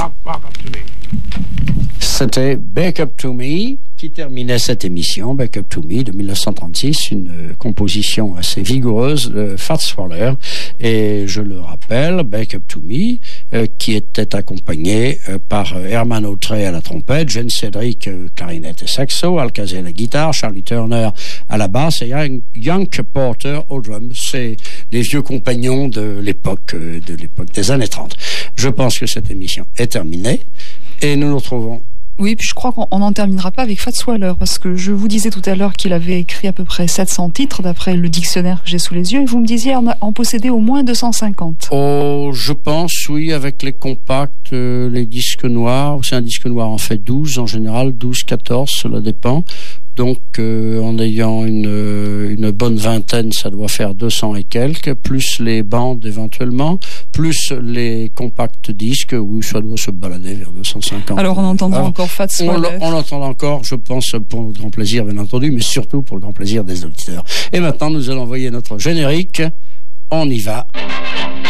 Walk Up to Me. C'était Back Up to Me qui terminait cette émission, Back Up to Me de 1936, une composition assez vigoureuse de Fats Waller. Et je le rappelle, Back Up to Me, qui était accompagné par Herman Autray à la trompette, Gene Cedric clarinette et saxo, Al Casey à la guitare, Charlie Turner à la basse et Yank Porter au drum. C'est les vieux compagnons de l'époque des années 30. Je pense que cette émission est terminée et nous nous retrouvons. Oui, puis je crois qu'on n'en terminera pas avec Fats Waller, parce que je vous disais tout à l'heure qu'il avait écrit à peu près 700 titres, d'après le dictionnaire que j'ai sous les yeux, et vous me disiez en posséder au moins 250. Oh, je pense, oui, avec les compacts, les disques noirs. C'est un disque noir en fait 12 en général, 12, 14, cela dépend. Donc, en ayant une bonne vingtaine, ça doit faire 200 et quelques, plus les bandes éventuellement, plus les compacts disques, où ça doit se balader vers 250. Alors, on entendra encore Fats Waller. On l'entend encore, je pense, pour le grand plaisir, bien entendu, mais surtout pour le grand plaisir des auditeurs. Et maintenant, nous allons envoyer notre générique. On y va.